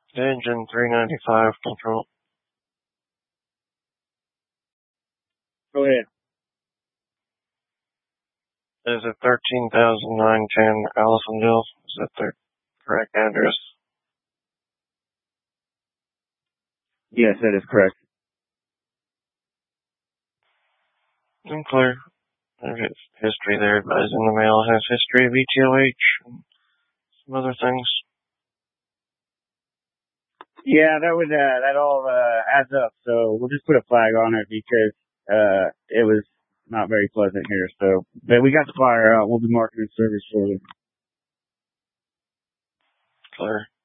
Engine 395 control. Go ahead. Is it 13,910 Allisonville? Is that the correct address? Yes, that is correct. I'm clear. There's history there. Advised in the mail has history of ETOH and some other things. Yeah, that all adds up. So we'll just put a flag on it because it was not very pleasant here. So, but we got the fire out. We'll be marking in service for you. Clear.